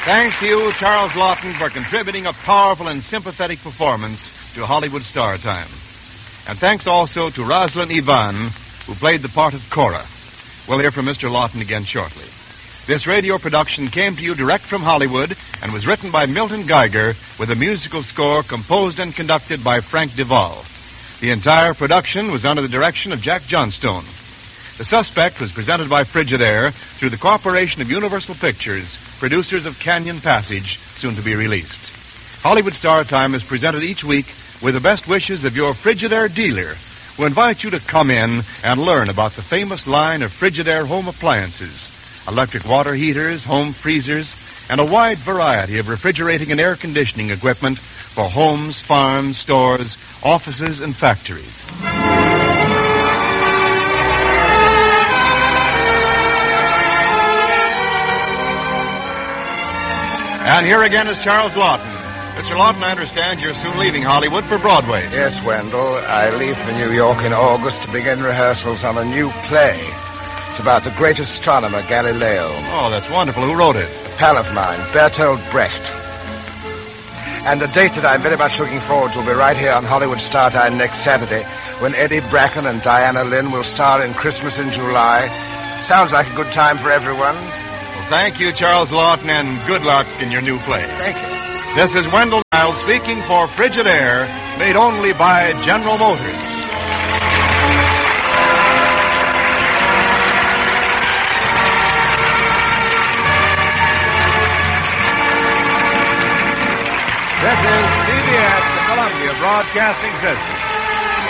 Thanks to you, Charles Lawton, for contributing a powerful and sympathetic performance to Hollywood Star Time. And thanks also to Rosalind Ivan, who played the part of Cora. We'll hear from Mr. Lawton again shortly. This radio production came to you direct from Hollywood and was written by Milton Geiger with a musical score composed and conducted by Frank Duvall. The entire production was under the direction of Jack Johnstone. The Suspect was presented by Frigidaire through the cooperation of Universal Pictures, producers of Canyon Passage, soon to be released. Hollywood Star Time is presented each week with the best wishes of your Frigidaire dealer, who invite you to come in and learn about the famous line of Frigidaire home appliances, electric water heaters, home freezers, and a wide variety of refrigerating and air conditioning equipment for homes, farms, stores, offices, and factories. And here again is Charles Lawton. Mr. Lawton, I understand you're soon leaving Hollywood for Broadway. Yes, Wendell. I leave for New York in August to begin rehearsals on a new play. It's about the great astronomer, Galileo. Oh, that's wonderful. Who wrote it? A pal of mine, Bertolt Brecht. And a date that I'm very much looking forward to will be right here on Hollywood Star Time next Saturday, when Eddie Bracken and Diana Lynn will star in Christmas in July. Sounds like a good time for everyone. Well, thank you, Charles Lawton, and good luck in your new play. Thank you. This is Wendell Niles speaking for Frigidaire, made only by General Motors. This is CBS, the Columbia Broadcasting System.